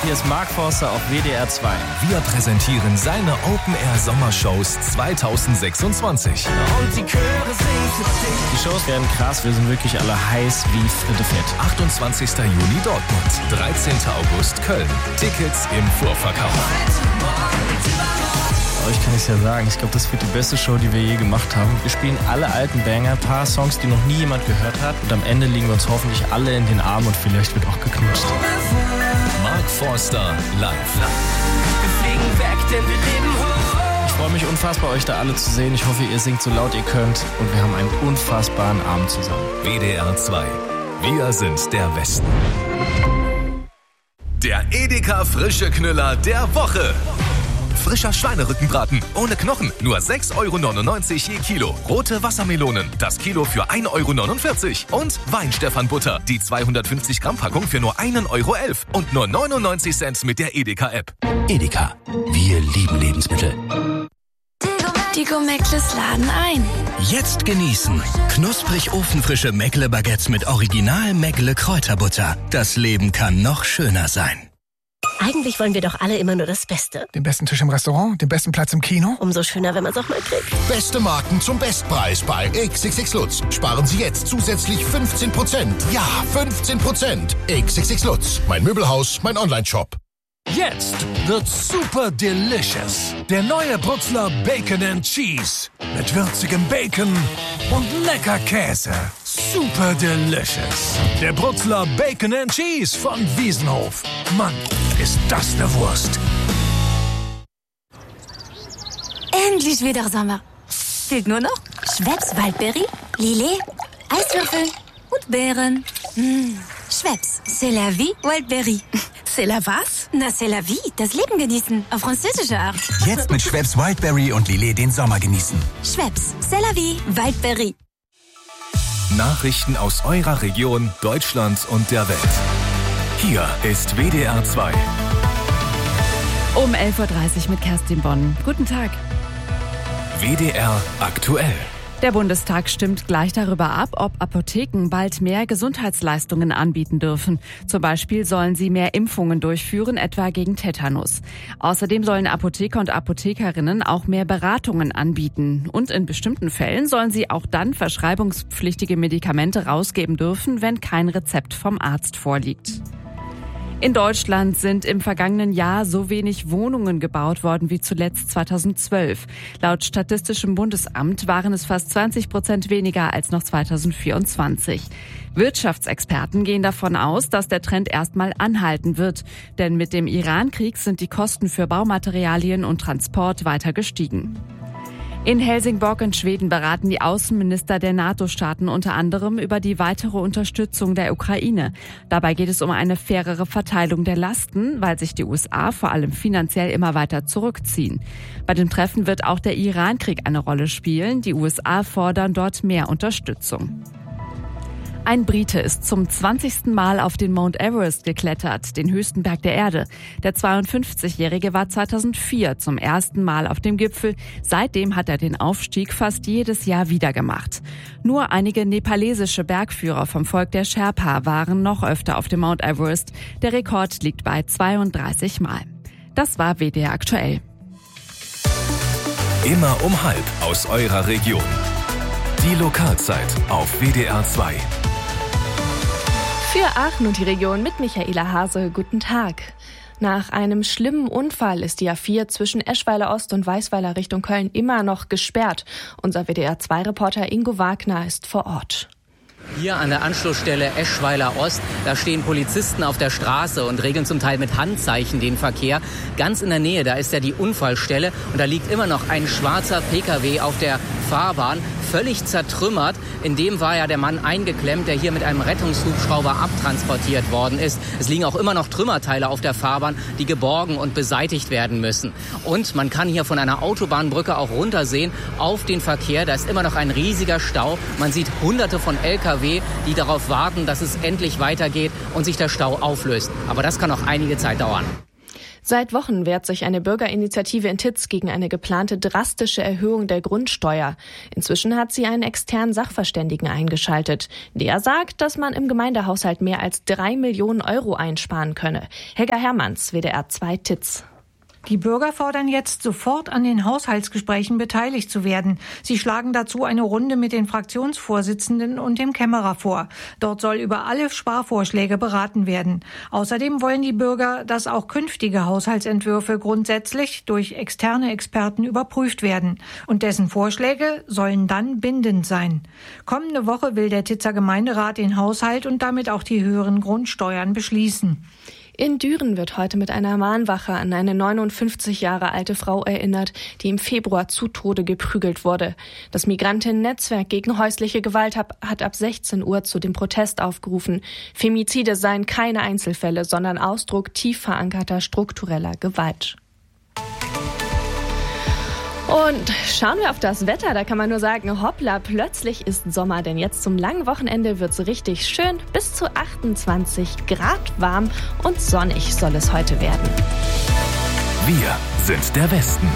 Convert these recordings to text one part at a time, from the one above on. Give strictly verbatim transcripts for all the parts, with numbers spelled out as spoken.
hier ist Mark Forster auf W D R zwei. Wir präsentieren seine Open-Air-Sommershows zweitausendsechsundzwanzig. Und die Chöre singen für dich. Die Shows werden krass, wir sind wirklich alle heiß wie Fritte Fett. achtundzwanzigster Juni Dortmund, dreizehnter August Köln. Tickets im Vorverkauf. Euch kann ich es ja sagen, ich glaube, das wird die beste Show, die wir je gemacht haben. Wir spielen alle alten Banger, ein paar Songs, die noch nie jemand gehört hat. Und am Ende liegen wir uns hoffentlich alle in den Armen und vielleicht wird auch geknutscht. Mark Forster live. Wir fliegen weg, denn wir leben hoch. Ich freue mich unfassbar, euch da alle zu sehen. Ich hoffe, ihr singt so laut ihr könnt. Und wir haben einen unfassbaren Abend zusammen. W D R zwei. Wir sind der Westen. Der Edeka Frische Knüller der Woche. Frischer Schweinerückenbraten ohne Knochen, nur sechs Euro neunundneunzig je Kilo. Rote Wassermelonen, das Kilo für ein Euro neunundvierzig. Und Weinstefan-Butter, die zweihundertfünfzig Gramm Packung für nur ein Euro elf. Und nur neunundneunzig Cent mit der Edeka-App. Edeka, wir lieben Lebensmittel. Die Gourmettles laden ein. Jetzt genießen. Knusprig ofenfrische Meckle-Baguettes mit Original Meckle-Kräuterbutter. Das Leben kann noch schöner sein. Eigentlich wollen wir doch alle immer nur das Beste. Den besten Tisch im Restaurant, den besten Platz im Kino. Umso schöner, wenn man es auch mal kriegt. Beste Marken zum Bestpreis bei X X X Lutz. Sparen Sie jetzt zusätzlich fünfzehn Prozent. Ja, fünfzehn Prozent. X X X Lutz. Mein Möbelhaus, mein Online-Shop. Jetzt wird's super delicious. Der neue Brutzler Bacon and Cheese. Mit würzigem Bacon und lecker Käse. Super delicious. Der Brutzler Bacon and Cheese von Wiesenhof. Mann, ist das eine Wurst. Endlich wieder Sommer. Fehlt nur noch Schweppes Waldberry, Lillet, Eiswürfel und Beeren. Mmh. Schweppes, c'est la vie, Wildberry. C'est la was? Na, c'est la vie, das Leben genießen, auf französische Art. Jetzt mit Schweppes Wildberry und Lillet den Sommer genießen. Schweppes, c'est la vie, Wildberry. Nachrichten aus eurer Region, Deutschland und der Welt. Hier ist W D R zwei. Um elf Uhr dreißig mit Kerstin Bonn. Guten Tag. W D R aktuell. Der Bundestag stimmt gleich darüber ab, ob Apotheken bald mehr Gesundheitsleistungen anbieten dürfen. Zum Beispiel sollen sie mehr Impfungen durchführen, etwa gegen Tetanus. Außerdem sollen Apotheker und Apothekerinnen auch mehr Beratungen anbieten. Und in bestimmten Fällen sollen sie auch dann verschreibungspflichtige Medikamente rausgeben dürfen, wenn kein Rezept vom Arzt vorliegt. In Deutschland sind im vergangenen Jahr so wenig Wohnungen gebaut worden wie zuletzt zweitausendzwölf. Laut Statistischem Bundesamt waren es fast zwanzig Prozent weniger als noch zweitausendvierundzwanzig. Wirtschaftsexperten gehen davon aus, dass der Trend erstmal anhalten wird. Denn mit dem Iran-Krieg sind die Kosten für Baumaterialien und Transport weiter gestiegen. In Helsingborg in Schweden beraten die Außenminister der NATO-Staaten unter anderem über die weitere Unterstützung der Ukraine. Dabei geht es um eine fairere Verteilung der Lasten, weil sich die U S A vor allem finanziell immer weiter zurückziehen. Bei dem Treffen wird auch der Iran-Krieg eine Rolle spielen. Die U S A fordern dort mehr Unterstützung. Ein Brite ist zum zwanzigsten Mal auf den Mount Everest geklettert, den höchsten Berg der Erde. Der zweiundfünfzigjährige war zweitausendvier zum ersten Mal auf dem Gipfel. Seitdem hat er den Aufstieg fast jedes Jahr wieder gemacht. Nur einige nepalesische Bergführer vom Volk der Sherpa waren noch öfter auf dem Mount Everest. Der Rekord liegt bei zweiunddreißig Mal. Das war W D R aktuell. Immer um halb aus eurer Region. Die Lokalzeit auf W D R zwei. Für Aachen und die Region mit Michaela Hase. Guten Tag. Nach einem schlimmen Unfall ist die A vier zwischen Eschweiler Ost und Weißweiler Richtung Köln immer noch gesperrt. Unser W D R zwei Reporter Ingo Wagner ist vor Ort. Hier an der Anschlussstelle Eschweiler Ost, da stehen Polizisten auf der Straße und regeln zum Teil mit Handzeichen den Verkehr. Ganz in der Nähe, da ist ja die Unfallstelle und da liegt immer noch ein schwarzer Pkw auf der Fahrbahn, völlig zertrümmert. In dem war ja der Mann eingeklemmt, der hier mit einem Rettungshubschrauber abtransportiert worden ist. Es liegen auch immer noch Trümmerteile auf der Fahrbahn, die geborgen und beseitigt werden müssen. Und man kann hier von einer Autobahnbrücke auch runtersehen auf den Verkehr. Da ist immer noch ein riesiger Stau. Man sieht hunderte von L K W, die darauf warten, dass es endlich weitergeht und sich der Stau auflöst. Aber das kann auch einige Zeit dauern. Seit Wochen wehrt sich eine Bürgerinitiative in Titz gegen eine geplante drastische Erhöhung der Grundsteuer. Inzwischen hat sie einen externen Sachverständigen eingeschaltet. Der sagt, dass man im Gemeindehaushalt mehr als drei Millionen Euro einsparen könne. Helga Hermanns, W D R zwei Titz. Die Bürger fordern jetzt, sofort an den Haushaltsgesprächen beteiligt zu werden. Sie schlagen dazu eine Runde mit den Fraktionsvorsitzenden und dem Kämmerer vor. Dort soll über alle Sparvorschläge beraten werden. Außerdem wollen die Bürger, dass auch künftige Haushaltsentwürfe grundsätzlich durch externe Experten überprüft werden. Und dessen Vorschläge sollen dann bindend sein. Kommende Woche will der Titzer Gemeinderat den Haushalt und damit auch die höheren Grundsteuern beschließen. In Düren wird heute mit einer Mahnwache an eine neunundfünfzig Jahre alte Frau erinnert, die im Februar zu Tode geprügelt wurde. Das Migrantinnen-Netzwerk gegen häusliche Gewalt hat ab sechzehn Uhr zu dem Protest aufgerufen. Femizide seien keine Einzelfälle, sondern Ausdruck tief verankerter struktureller Gewalt. Und schauen wir auf das Wetter, da kann man nur sagen, hoppla, plötzlich ist Sommer, denn jetzt zum langen Wochenende wird es richtig schön, bis zu achtundzwanzig Grad warm und sonnig soll es heute werden. Wir sind der Westen.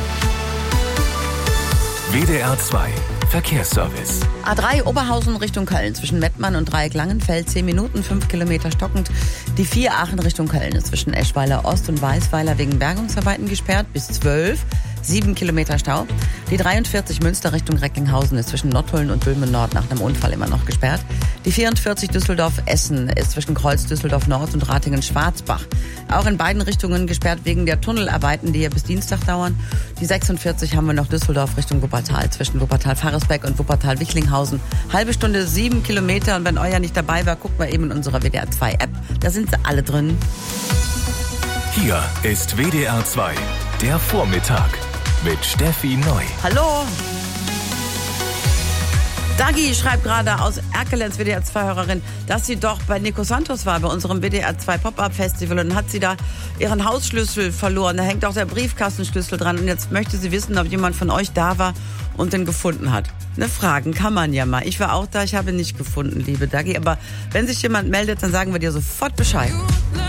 W D R zwei Verkehrsservice. A drei Oberhausen Richtung Köln zwischen Mettmann und Dreieck-Langenfeld, zehn Minuten, fünf Kilometer stockend. Die vier Aachen Richtung Köln ist zwischen Eschweiler Ost und Weißweiler wegen Bergungsarbeiten gesperrt, bis zwölf. Sieben Kilometer Stau. Die dreiundvierzig Münster Richtung Recklinghausen ist zwischen Nottuln und Dülmen Nord nach einem Unfall immer noch gesperrt. Die vierundvierzig Düsseldorf-Essen ist zwischen Kreuz Düsseldorf Nord und Ratingen-Schwarzbach auch in beiden Richtungen gesperrt wegen der Tunnelarbeiten, die hier bis Dienstag dauern. Die sechsundvierzig haben wir noch Düsseldorf Richtung Wuppertal zwischen Wuppertal-Faresbeck und Wuppertal-Wichlinghausen. Halbe Stunde, sieben Kilometer. Und wenn euer nicht dabei war, guckt mal eben in unserer W D R zwei App. Da sind sie alle drin. Hier ist W D R zwei, der Vormittag mit Steffi Neu. Hallo. Dagi schreibt gerade aus Erkelenz, W D R zwei Hörerin, dass sie doch bei Nico Santos war, bei unserem W D R zwei Pop-Up Festival, und dann hat sie da ihren Hausschlüssel verloren. Da hängt auch der Briefkastenschlüssel dran und jetzt möchte sie wissen, ob jemand von euch da war und den gefunden hat. Ne, fragen kann man ja mal. Ich war auch da, ich habe ihn nicht gefunden, liebe Dagi, aber wenn sich jemand meldet, dann sagen wir dir sofort Bescheid.